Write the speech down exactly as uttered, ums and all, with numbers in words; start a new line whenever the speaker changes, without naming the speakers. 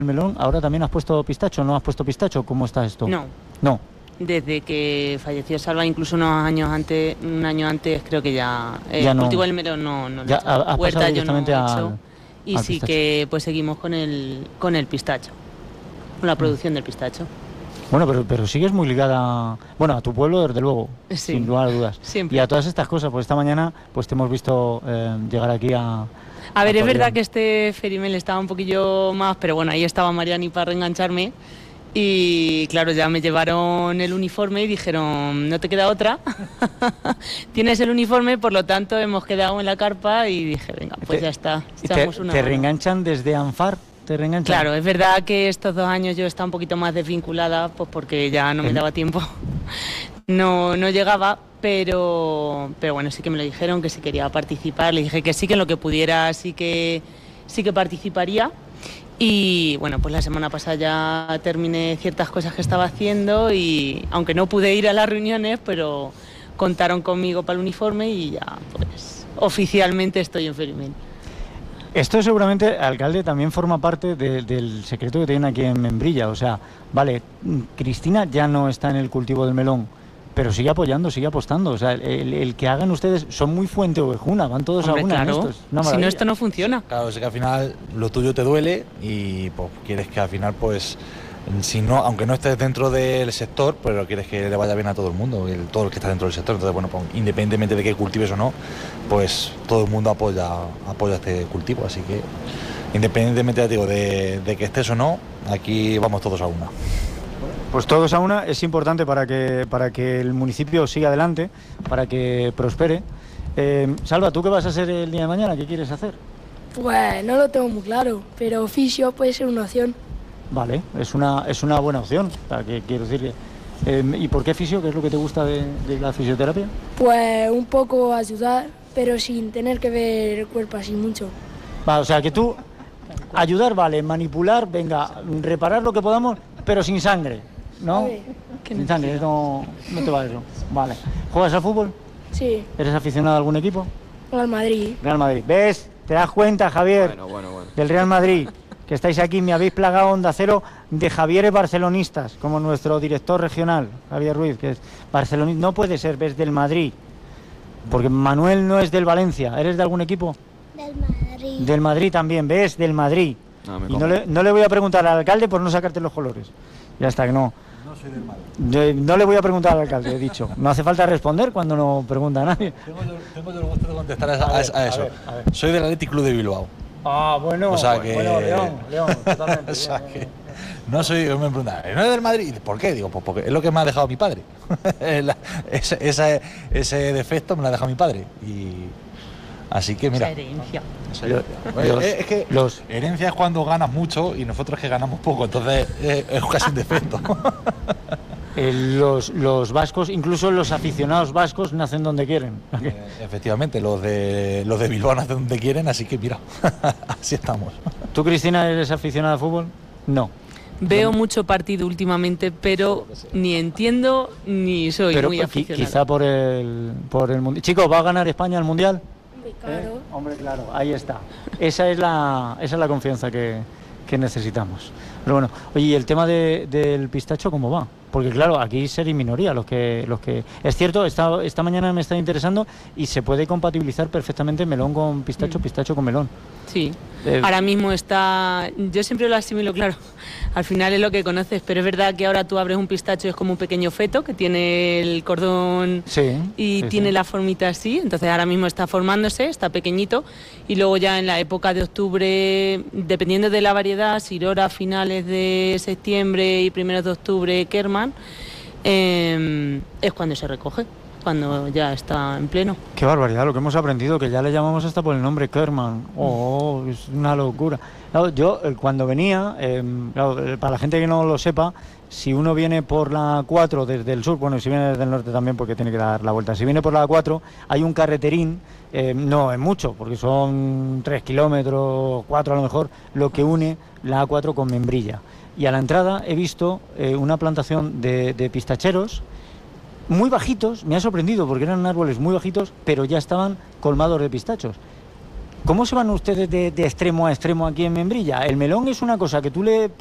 melón, ahora también has puesto pistacho, ¿no has puesto pistacho? ¿Cómo está esto?
No.
No.
Desde que falleció Salva, incluso unos años antes, un año antes, creo que ya el
Ya no.
cultivo del melón no, no lo
Ya
he hecho.
has
Huerta
pasado
yo no he
directamente
hecho.
al-
Y
al
sí
pistacho.
que pues seguimos con el con el pistacho, con la producción del pistacho.
Bueno, pero, pero sigues muy ligada, bueno, a tu pueblo, desde luego,
Sí.
sin lugar a dudas.
Siempre.
Y a todas estas cosas, pues esta mañana pues te hemos visto eh, llegar aquí a...
A ver,
a
es verdad
Torreón.
que este Ferimel estaba un poquillo más, pero bueno, ahí estaba Mariani para reengancharme. Y claro, ya me llevaron el uniforme y dijeron, no te queda otra, tienes el uniforme, por lo tanto hemos quedado en la carpa y dije, venga, pues
Te-
ya está,
¿Y te,
echamos una
te
mano.
reenganchan desde Anfar? ¿Te reenganchan?
Claro, es verdad que estos dos años yo estaba un poquito más desvinculada, pues porque ya no me
El-
daba tiempo, no, no llegaba, pero, pero bueno, sí que me lo dijeron, que si quería participar, le dije que sí, que en lo que pudiera sí que, sí que participaría. Y bueno, pues la semana pasada ya terminé ciertas cosas que estaba haciendo y aunque no pude ir a las reuniones, pero contaron conmigo para el uniforme y ya pues oficialmente estoy en Ferimel.
Esto seguramente, alcalde, también forma parte de- del secreto que tienen aquí en Membrilla. O sea, vale, mm, Cristina ya no está en el cultivo del melón, pero sigue apoyando, sigue apostando. O sea, el, el que hagan ustedes, son muy fuente ovejuna, van todos
Hombre,
a una en
claro,
esto, es una
si no
maravilla.
esto no funciona.
Claro, es que al final lo tuyo te duele y pues quieres que al final pues si no, aunque no estés dentro del sector, pero quieres que le vaya bien a todo el mundo, el, todo el que está dentro del sector. Entonces, bueno, pues, independientemente de que cultives o no, pues todo el mundo apoya apoya este cultivo, así que independientemente, ya digo, de, de que estés o no, aquí vamos todos a una.
Pues todos a una es importante para que, para que el municipio siga adelante, para que prospere. Eh, Salva, ¿tú qué vas a hacer el día de mañana? ¿Qué quieres hacer?
Pues no lo tengo muy claro, pero fisio puede ser una opción.
Vale, es una, es una buena opción. O sea, que quiero decir que, eh, ¿y por qué fisio? ¿Qué es lo que te gusta de, de la fisioterapia?
Pues un poco ayudar, pero sin tener que ver el cuerpo así mucho.
Va, o sea, que tú ayudar, vale, manipular, venga, reparar lo que podamos, pero sin sangre, ¿no?
Vale.
Sin sangre, no, no te va eso. Vale. ¿Juegas al fútbol?
Sí,
¿Eres aficionado a algún equipo?
al Madrid.
Real Madrid. ¿Ves? ¿Te das cuenta, Javier?
Bueno, bueno, bueno.
Del Real Madrid, que estáis aquí, me habéis plagado Onda Cero de Javieres barcelonistas, como nuestro director regional, Javier Ruiz, que es barcelonista. No puede ser, ves del Madrid, porque Manuel no es del Valencia. ¿Eres de algún equipo?
Del Madrid.
Del Madrid también, ves, del Madrid.
No, me
Y no
como.
le, no le voy a preguntar al alcalde por no sacarte los colores. Ya está, que no.
No soy del Madrid.
Yo no le voy a preguntar al alcalde, he dicho. No hace falta responder cuando no pregunta a nadie.
Tengo yo, tengo yo el gusto de contestar a, esa-
A ver,
a
a
eso.
ver, a ver.
Soy del Athletic Club de Bilbao.
Ah, bueno,
O sea que-
bueno, León, León, totalmente.
O sea
bien,
que
bien.
no soy, me preguntan, ¿no eres del Madrid? ¿Por qué? Digo, pues porque es lo que me ha dejado mi padre. La- ese, ese, ese defecto me lo ha dejado mi padre. Y así que mira.
Esa herencia.
Lo-
Oye,
los-
es que
los-
herencia es cuando ganas mucho y nosotros que ganamos poco, entonces eh, es casi un defecto.
Eh, los, los vascos, incluso los aficionados vascos, nacen donde quieren.
Eh, Efectivamente, los de los de Bilbao nacen donde quieren, así que mira, así estamos.
¿Tú, Cristina, eres aficionada al fútbol? No.
Veo mucho partido últimamente, pero ni entiendo ni soy
Pero
muy
qui-
aficionada.
quizá por el, por el mundial. Chicos, ¿va a ganar España el mundial?
Claro.
¿Eh? Hombre, claro, ahí está. Esa es la, esa es la confianza que, que necesitamos. Pero bueno, oye, ¿y el tema de- del pistacho cómo va? Porque claro, aquí seréis minoría los que, los que... Es cierto, esta, esta mañana me está interesando y se puede compatibilizar perfectamente melón con pistacho,
Mm.
pistacho con melón.
Sí,
Eh,
ahora mismo está, yo siempre lo asimilo, claro, al final es lo que conoces, pero es verdad que ahora tú abres un pistacho y es como un pequeño feto que tiene el cordón
Sí.
y
sí,
tiene
sí.
la formita así, entonces ahora mismo está formándose, está pequeñito y luego ya en la época de octubre, dependiendo de la variedad, Sirora a finales de septiembre y primeros de octubre Kerman, eh, es cuando se recoge, cuando ya está en pleno.
Qué barbaridad, lo que hemos aprendido, que ya le llamamos hasta por el nombre Kerman. Oh, es una locura. Claro, yo eh, cuando venía, eh, claro, eh, para la gente que no lo sepa, si uno viene por la cuatro desde el sur, bueno, y si viene desde el norte también porque tiene que dar la vuelta, si viene por la cuatro hay un carreterín, eh, no es mucho, porque son tres kilómetros, cuatro a lo mejor, lo que une la A cuatro con Membrilla. Y a la entrada he visto eh, una plantación de, de pistacheros, muy bajitos, me ha sorprendido porque eran árboles muy bajitos, pero ya estaban colmados de pistachos. ¿Cómo se van ustedes de, de extremo a extremo aquí en Membrilla? El melón es una cosa que tú le